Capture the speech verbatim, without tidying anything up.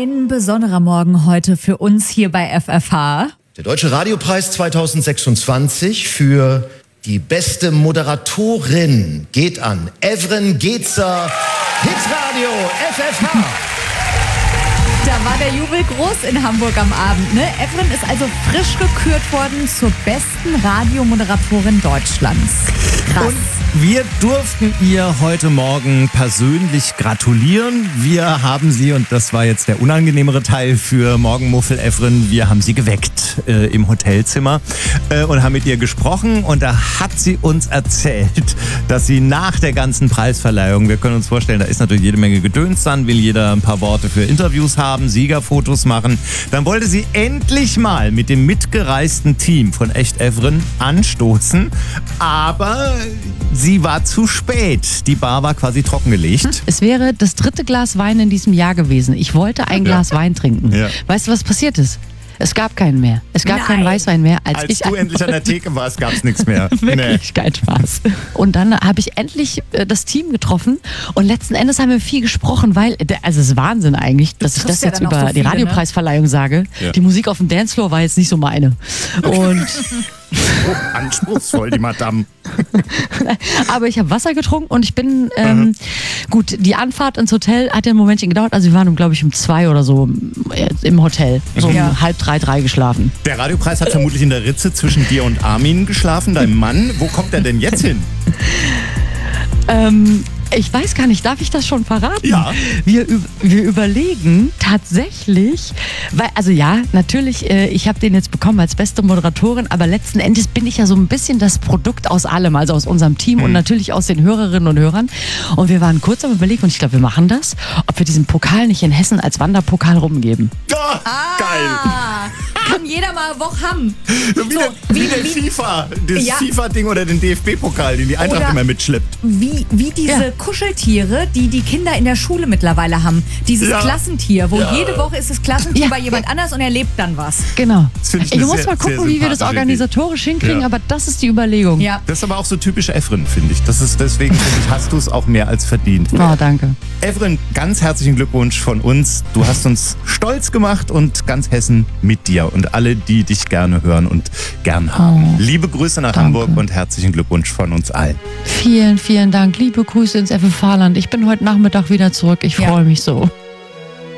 Ein besonderer Morgen heute für uns hier bei F F H. Der Deutsche Radiopreis zweitausendsechsundzwanzig für die beste Moderatorin geht an Evren Gezer, Hitradio F F H. Da war der Jubel groß in Hamburg am Abend. Ne? Evren ist also frisch gekürt worden zur besten Radiomoderatorin Deutschlands. Krass. Und wir durften ihr heute Morgen persönlich gratulieren. Wir haben sie, und das war jetzt der unangenehmere Teil für Morgenmuffel Evren, wir haben sie geweckt äh, im Hotelzimmer äh, und haben mit ihr gesprochen. Und da hat sie uns erzählt, dass sie nach der ganzen Preisverleihung, wir können uns vorstellen, da ist natürlich jede Menge Gedöns dann, will jeder ein paar Worte für Interviews haben, Siegerfotos machen. Dann wollte sie endlich mal mit dem mitgereisten Team von Echt Evren anstoßen, aber sie war zu spät. Die Bar war quasi trockengelegt. Es wäre das dritte Glas Wein in diesem Jahr gewesen. Ich wollte ein Glas ja. Wein trinken. Ja. Weißt du, was passiert ist? Es gab keinen mehr. Es gab Nein. keinen Weißwein mehr. Als, als ich du endlich an der Theke warst, gab es nichts mehr. Wirklich, nee. Kein Spaß. Und dann habe ich endlich äh, das Team getroffen und letzten Endes haben wir viel gesprochen, weil, also es ist Wahnsinn eigentlich, dass ich das ja jetzt über so viele, die Radiopreisverleihung sage. Ja. Die Musik auf dem Dancefloor war jetzt nicht so meine. Und oh, anspruchsvoll, die Madame. Aber ich habe Wasser getrunken und ich bin, ähm, mhm. gut, die Anfahrt ins Hotel hat ja ein Momentchen gedauert, also wir waren, glaube ich, um zwei oder so im Hotel, so um ja. halb drei, drei geschlafen. Der Radiopreis hat vermutlich in der Ritze zwischen dir und Armin geschlafen, deinem Mann. Wo kommt er denn jetzt hin? ähm... Ich weiß gar nicht, darf ich das schon verraten? Ja. Wir, wir überlegen tatsächlich, weil, also ja, natürlich, äh, ich habe den jetzt bekommen als beste Moderatorin, aber letzten Endes bin ich ja so ein bisschen das Produkt aus allem, also aus unserem Team mhm. und natürlich aus den Hörerinnen und Hörern. Und wir waren kurz am Überlegen, und ich glaube, wir machen das, ob wir diesen Pokal nicht in Hessen als Wanderpokal rumgeben. Oh, ah, geil. Kann jeder mal eine Woche haben. So, wie, so, der, wie, wie der wie, FIFA, das ja. FIFA-Ding oder den D F B-Pokal, den die Eintracht oder immer mitschleppt. Wie, wie diese ja. Kuscheltiere, die die Kinder in der Schule mittlerweile haben. Dieses ja. Klassentier, wo ja. jede Woche ist das Klassentier ja. bei jemand anders und erlebt dann was. Genau. Ich, ich muss sehr, mal gucken, wie wir das organisatorisch hinkriegen, ja. aber das ist die Überlegung. Ja. Das ist aber auch so typisch Evren, finde ich. Das ist, deswegen find ich, hast du es auch mehr als verdient. Oh, danke. Evren, ganz herzlichen Glückwunsch von uns. Du hast uns stolz gemacht und ganz Hessen mit dir und alle, die dich gerne hören und gern haben. Oh, liebe Grüße nach danke. Hamburg und herzlichen Glückwunsch von uns allen. Vielen, vielen Dank. Liebe Grüße ins F F H-Land. Ich bin heute Nachmittag wieder zurück. Ich freue ja. mich so.